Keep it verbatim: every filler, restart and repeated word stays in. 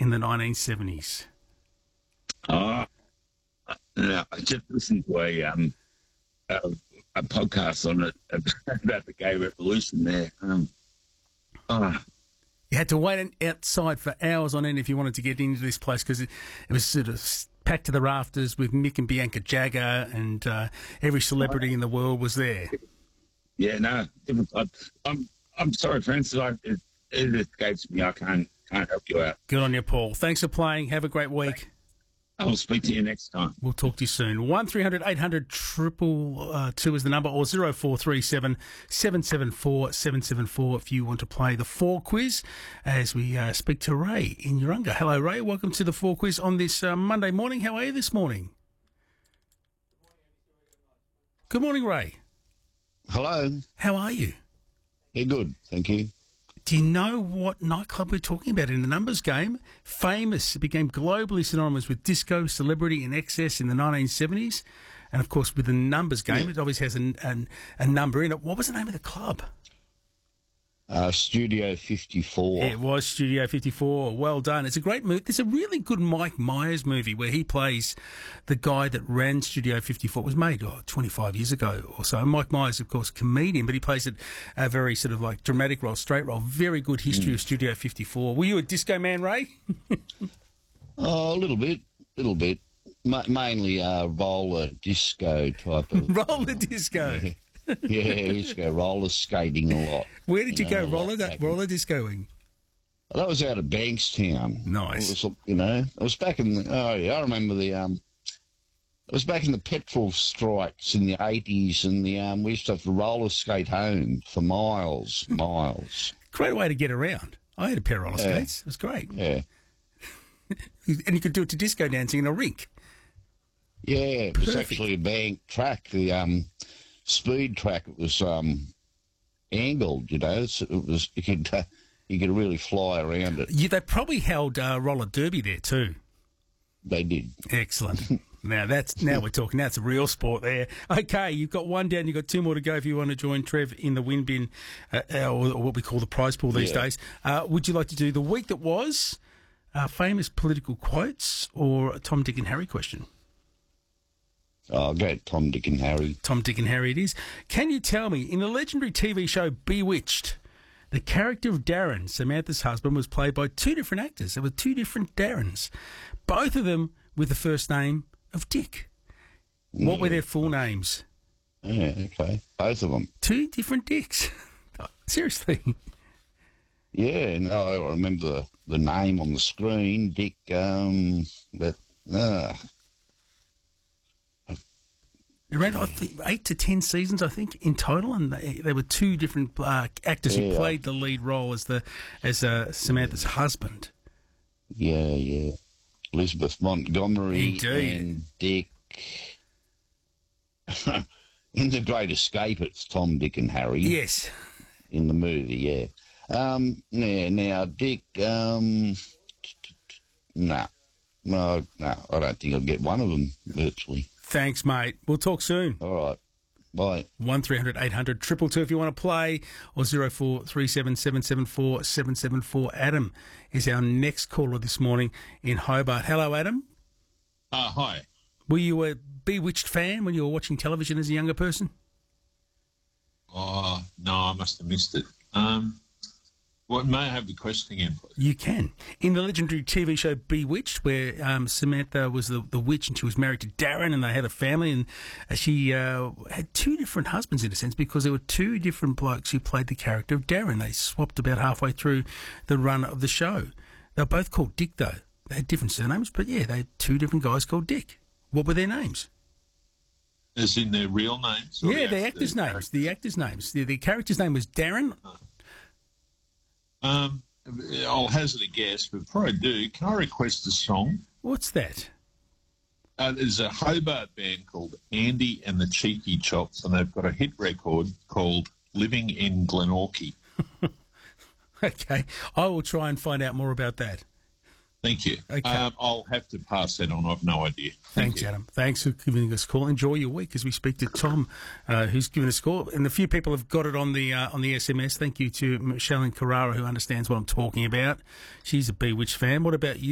in the nineteen seventies? Oh, no, I just listened to a um a, a podcast on it about the gay revolution there. Um, oh. You had to wait outside for hours on end if you wanted to get into this place because it, it was sort of packed to the rafters with Mick and Bianca Jagger, and uh, every celebrity in the world was there. Yeah, no, I, I'm I'm sorry, Francis. I, it, it escapes me. I can't can't help you out. Good on you, Paul. Thanks for playing. Have a great week. I'll speak to you next time. We'll talk to you soon. one three hundred eight hundred triple two is the number, or zero four three seven seven seven four seven seven four if you want to play the Four Quiz as we uh, speak to Ray in Urunga. Hello, Ray. Welcome to the Four Quiz on this uh, Monday morning. How are you this morning? Good morning, Ray. Hello. How are you? Yeah, good. Thank you. Do you know what nightclub we're talking about in the numbers game? Famous. It became globally synonymous with disco, celebrity, and excess in the nineteen seventies. And, of course, with the numbers game, Yeah. it always has an, an, a number in it. What was the name of the club? Uh, Studio fifty-four. It was Studio fifty-four. Well done. It's a great movie. There's a really good Mike Myers movie where he plays the guy that ran Studio fifty-four. It was made oh, twenty-five years ago or so. Mike Myers, of course, comedian, but he plays it a very sort of like dramatic role, straight role. Very good history Mm. of Studio fifty-four. Were you a disco man, Ray? Oh, a little bit. little bit. Ma- mainly uh, roller disco type of... Roller disco. Yeah, yeah, I used to go roller skating a lot. Where did you, know, go a lot roller back in- roller discoing? That was out of Bankstown. Nice. It was, you know, it was back in the... Oh, yeah, I remember the... um. It was back in the petrol strikes in the eighties, and the um, we used to have to roller skate home for miles, miles. Great way to get around. I had a pair of roller Yeah. skates. It was great. Yeah. And you could do it to disco dancing in a rink. Yeah, it was Perfect. actually a bank track, the um, speed track. It was um, angled, you know. So it was you could uh, you could really fly around it. Yeah, they probably held uh, roller derby there too. They did. Excellent. Now that's now we're talking. Now it's a real sport there. Okay, you've got one down. You've got two more to go if you want to join Trev in the win bin, uh, or what we call the prize pool these Yeah. days. Uh, would you like to do the week that was, uh, famous political quotes, or a Tom, Dick and Harry question? Oh, great, Tom, Dick and Harry. Tom, Dick and Harry it is. Can you tell me, in the legendary T V show Bewitched, the character of Darren, Samantha's husband, was played by two different actors. There were two different Darrens, both of them with the first name of Dick. What were their full names? Yeah, okay, both of them. Two different Dicks. Seriously. Yeah, no, I remember the, the name on the screen, Dick. Um, but uh, Around I think, eight to ten seasons, I think, in total, and they, they were two different uh, actors who Yeah. played the lead role as the as uh, Samantha's husband. yeah, yeah, Elizabeth Montgomery Indeed. and Dick. In The Great Escape, it's Tom, Dick and Harry. Yes. In the movie, yeah. Um, yeah, now, Dick, um, no, no, no, I don't think I'll get one of them, virtually. Thanks, mate. We'll talk soon. All right, bye. one three hundred eight hundred two two two if you want to play, or zero four three seven seven seven four seven seven four. Adam is our next caller this morning in Hobart. Hello, Adam. Uh, hi. Were you a Bewitched fan when you were watching television as a younger person? Oh, no, I must have missed it. Um, well, may I have the question again, please? You can. In the legendary T V show Bewitched, where um, Samantha was the, the witch and she was married to Darren and they had a family, and uh, she uh, had two different husbands in a sense because there were two different blokes who played the character of Darren. They swapped about halfway through the run of the show. They were both called Dick, though. They had different surnames, but yeah, they had two different guys called Dick. What were their names? As in their real names? or Yeah, the act- actors' the names. The actors' names. The, the character's name was Darren. Um, I'll hazard a guess, but before I do, can I request a song? What's that? Uh, there's a Hobart band called Andy and the Cheeky Chops, and they've got a hit record called Living in Glenorchy. Okay, I will try and find out more about that. Thank you. Okay. Um, I'll have to pass that on. I've no idea. Thank Thanks, you. Adam. Thanks for giving us a call. Enjoy your week as we speak to Tom, uh, who's given us a call. And a few people have got it on the uh, on the S M S. Thank you to Michelle in Carrara, who understands what I'm talking about. She's a Bewitched fan. What about you?